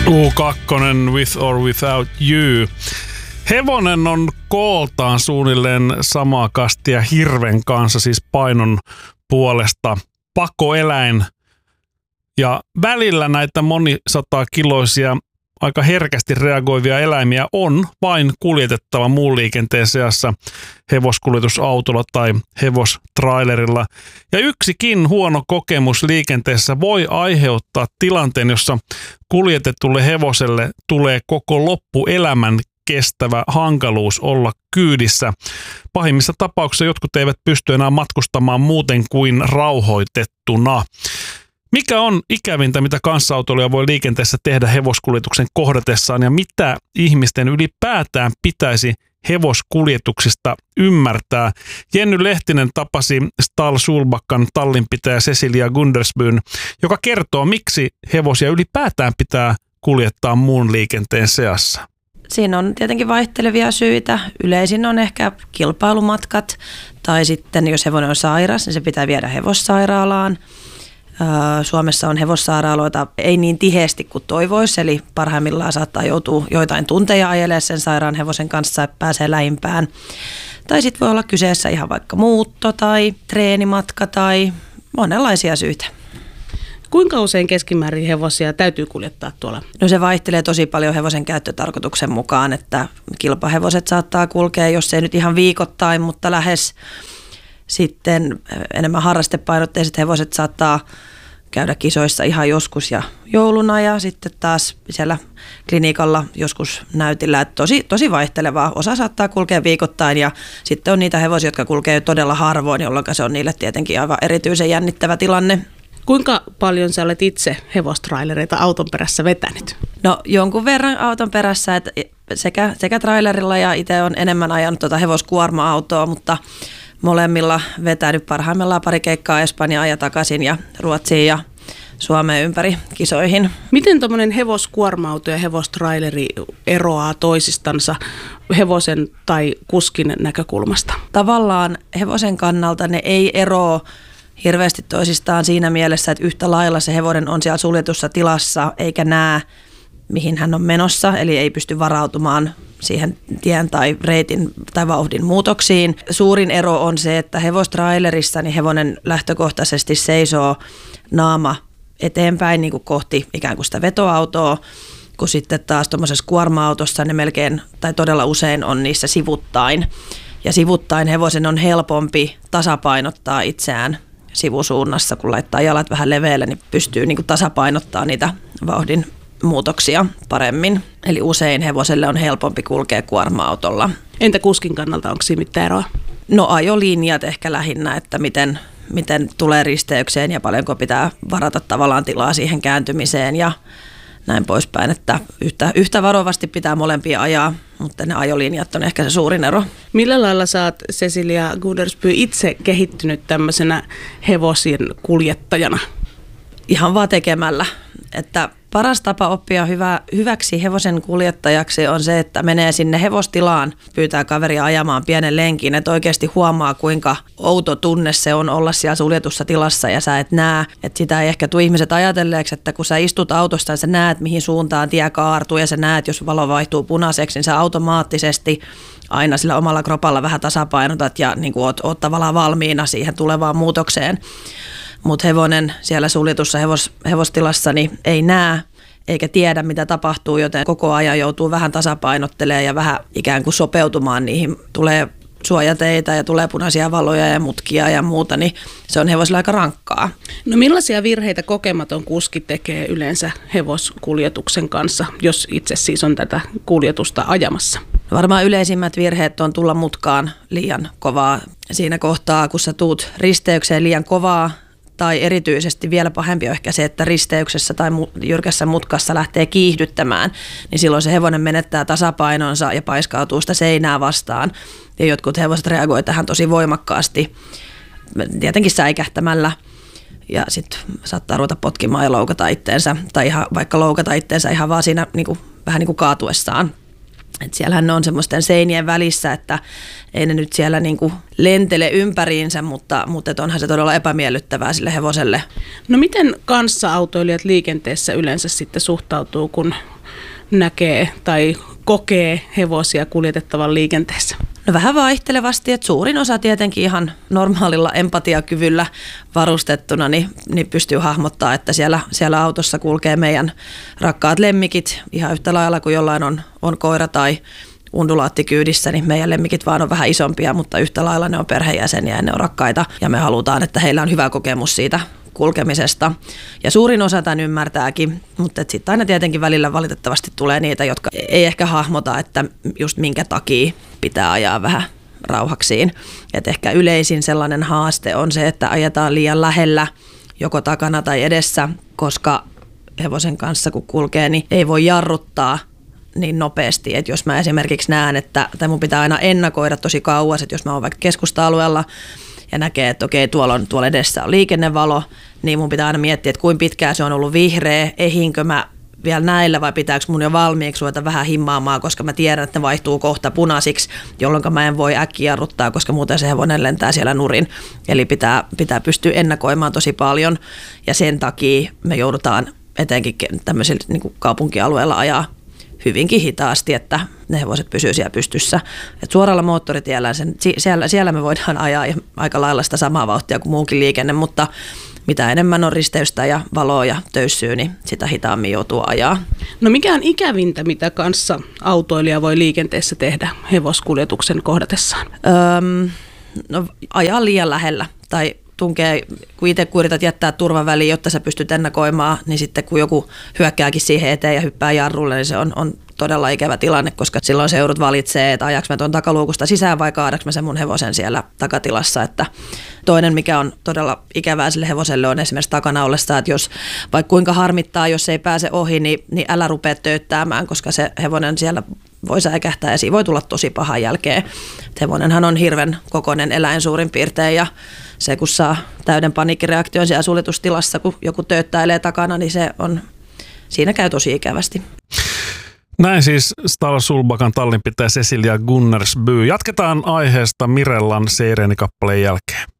U2 With or Without You. Hevonen on kooltaan suunnilleen samaa kastia hirven kanssa, siis painon puolesta pakoeläin. Ja välillä näitä monisatakiloisia, aika herkästi reagoivia eläimiä on vain kuljetettava muun liikenteen seassa hevoskuljetusautolla tai hevostrailerilla. Ja yksikin huono kokemus liikenteessä voi aiheuttaa tilanteen, jossa kuljetetulle hevoselle tulee koko loppuelämän kestävä hankaluus olla kyydissä. Pahimmissa tapauksissa jotkut eivät pysty enää matkustamaan muuten kuin rauhoitettuna. Mikä on ikävintä, mitä kanssaautoilija voi liikenteessä tehdä hevoskuljetuksen kohdatessaan ja mitä ihmisten ylipäätään pitäisi hevoskuljetuksista ymmärtää? Jenny Lehtinen tapasi Stall Solbackan tallinpitäjä Cecilia Gundersbyn, joka kertoo, miksi hevosia ylipäätään pitää kuljettaa muun liikenteen seassa. Siinä on tietenkin vaihtelevia syitä. Yleisin on ehkä kilpailumatkat tai sitten jos hevonen on sairas, niin se pitää viedä hevossairaalaan. Suomessa on hevossairaaloita ei niin tiheesti kuin toivoisi, eli parhaimmillaan saattaa joutua joitain tunteja ajelemaan sen sairaan hevosen kanssa, että pääsee lähimpään. Tai sitten voi olla kyseessä ihan vaikka muutto tai treenimatka tai monenlaisia syitä. Kuinka usein keskimäärin hevosia täytyy kuljettaa tuolla? No se vaihtelee tosi paljon hevosen käyttötarkoituksen mukaan, että kilpahevoset saattaa kulkea, jos ei nyt ihan viikoittain, mutta lähes. Sitten enemmän harrastepainotteiset hevoset saattaa käydä kisoissa ihan joskus ja jouluna ja sitten taas siellä klinikalla joskus näytillä. Että tosi vaihtelevaa. Osa saattaa kulkea viikoittain ja sitten on niitä hevosia, jotka kulkee todella harvoin, jolloin se on niille tietenkin aivan erityisen jännittävä tilanne. Kuinka paljon sä olet itse hevostrailereita auton perässä vetänyt? No jonkun verran auton perässä, että sekä trailerilla ja itse olen enemmän ajanut hevoskuorma-autoa, mutta molemmilla vetänyt parhaimmillaan pari keikkaa Espanjaan ja takaisin ja Ruotsiin ja Suomeen ympäri kisoihin. Miten tuommoinen hevoskuorma-auto ja hevostraileri eroaa toisistansa hevosen tai kuskin näkökulmasta? Tavallaan hevosen kannalta ne ei eroa hirveästi toisistaan siinä mielessä, että yhtä lailla se hevonen on siellä suljetussa tilassa eikä näe, mihin hän on menossa, eli ei pysty varautumaan siihen tien tai reitin tai vauhdin muutoksiin. Suurin ero on se, että hevostrailerissa niin hevonen lähtökohtaisesti seisoo naama eteenpäin niin kuin kohti ikään kuin sitä vetoautoa, kun sitten taas tuommoisessa kuorma-autossa ne melkein tai todella usein on niissä sivuttain. Ja sivuttain hevosen on helpompi tasapainottaa itseään sivusuunnassa, kun laittaa jalat vähän leveälle, niin pystyy niin kuin tasapainottaa niitä vauhdin muutoksia paremmin. Eli usein hevoselle on helpompi kulkea kuorma-autolla. Entä kuskin kannalta, onko siinä mitään eroa? No ajolinjat ehkä lähinnä, että miten tulee risteykseen ja paljonko pitää varata tavallaan tilaa siihen kääntymiseen ja näin poispäin, että yhtä varovasti pitää molempia ajaa, mutta ne ajolinjat on ehkä se suurin ero. Millä lailla sä oot, Cecilia Gundersby, itse kehittynyt tämmöisenä hevosien kuljettajana? Ihan vaan tekemällä, että paras tapa oppia hyväksi hevosen kuljettajaksi on se, että menee sinne hevostilaan, pyytää kaveria ajamaan pienen lenkin, että oikeasti huomaa, kuinka outo tunne se on olla siellä suljetussa tilassa ja sä et näe, että sitä ei ehkä tule ihmiset ajatelleeksi, että kun sä istut autosta ja sä näet, mihin suuntaan tie kaartuu ja sä näet, jos valo vaihtuu punaiseksi, niin sä automaattisesti aina sillä omalla kropalla vähän tasapainotat ja niin kuin oot tavallaan valmiina siihen tulevaan muutokseen. Mutta hevonen siellä suljetussa hevostilassa niin ei näe eikä tiedä, mitä tapahtuu, joten koko ajan joutuu vähän tasapainottelemaan ja vähän ikään kuin sopeutumaan niihin. Tulee suojateitä ja tulee punaisia valoja ja mutkia ja muuta, niin se on hevosilla aika rankkaa. No millaisia virheitä kokematon kuski tekee yleensä hevoskuljetuksen kanssa, jos itse siis on tätä kuljetusta ajamassa? Varmaan yleisimmät virheet on tulla mutkaan liian kovaa siinä kohtaa, kun sä tuut risteykseen liian kovaa. Tai erityisesti vielä pahempi on ehkä se, että risteyksessä tai jyrkässä mutkassa lähtee kiihdyttämään, niin silloin se hevonen menettää tasapainonsa ja paiskautuu sitä seinää vastaan. Ja jotkut hevoset reagoivat tähän tosi voimakkaasti, tietenkin säikähtämällä. Ja sitten saattaa ruveta potkimaan ja loukata itteensä, tai ihan vaikka loukata itteensä ihan vaan siinä vähän niin kuin kaatuessaan. Et siellähän ne on semmoisten seinien välissä, että ei ne nyt siellä niinku lentele ympäriinsä, mutta onhan se todella epämiellyttävää sille hevoselle. No miten kanssaautoilijat liikenteessä yleensä sitten suhtautuu, kun näkee tai kokee hevosia kuljetettavan liikenteessä? No vähän vaihtelevasti, että suurin osa tietenkin ihan normaalilla empatiakyvyllä varustettuna niin pystyy hahmottaa, että siellä autossa kulkee meidän rakkaat lemmikit ihan yhtä lailla kuin jollain on koira tai undulaatti kyydissä, niin meidän lemmikit vaan on vähän isompia, mutta yhtä lailla ne on perheenjäseniä ja ne on rakkaita ja me halutaan, että heillä on hyvä kokemus siitä kulkemisesta. Ja suurin osa tämän ymmärtääkin, mutta sitten aina tietenkin välillä valitettavasti tulee niitä, jotka ei ehkä hahmota, että just minkä takia pitää ajaa vähän rauhaksiin. Et ehkä yleisin sellainen haaste on se, että ajetaan liian lähellä joko takana tai edessä, koska hevosen kanssa kun kulkee, niin ei voi jarruttaa niin nopeasti, että jos mä esimerkiksi näen, tai mun pitää aina ennakoida tosi kauas, että jos mä oon vaikka keskusta-alueella ja näkee, että okei, tuolla edessä on liikennevalo, niin mun pitää aina miettiä, että kuinka pitkään se on ollut vihreä, ehinkö mä vielä näillä vai pitääkö mun jo valmiiksi ruveta vähän himmaamaan, koska mä tiedän, että ne vaihtuu kohta punaisiksi, jolloin mä en voi äkkiä jarruttaa, koska muuten se hevonen lentää siellä nurin. Eli pitää pystyä ennakoimaan tosi paljon ja sen takia me joudutaan etenkin tämmöisillä niin kuin kaupunkialueella ajaa hyvinkin hitaasti, että ne hevoset pysyy siellä pystyssä. Et suoralla moottoritiellä siellä me voidaan ajaa aika lailla sitä samaa vauhtia kuin muukin liikenne, mutta mitä enemmän on risteystä ja valoa ja töyssyä, niin sitä hitaammin joutuu ajaa. No mikä on ikävintä, mitä kanssa autoilija voi liikenteessä tehdä hevoskuljetuksen kohdatessaan? No ajaa liian lähellä tai tunkee, kun itse yrität jättää turvan väliin, jotta sä pystyt ennakoimaan, niin sitten kun joku hyökkääkin siihen eteen ja hyppää jarrulle, niin se on todella ikävä tilanne, koska silloin seurut valitsee, että ajaks mä tuon takaluukusta sisään vai kaadaks mä sen mun hevosen siellä takatilassa. Että toinen, mikä on todella ikävää sille hevoselle, on esimerkiksi takana ollessa, että jos vaikka kuinka harmittaa, jos ei pääse ohi, niin älä rupea töyttäämään, koska se hevonen siellä voi säikähtää ja siinä voi tulla tosi pahan jälkeen. Hevonenhan on hirven kokoinen eläin suurin piirtein ja se kun saa täyden paniikkireaktion siellä suljetustilassa, kun joku töyttäilee takana, niin siinä käy tosi ikävästi. Näin siis Stall Solbakan tallinpitäjä Cecilia Gunnersby. Jatketaan aiheesta Mirellan Seireni-kappaleen jälkeen.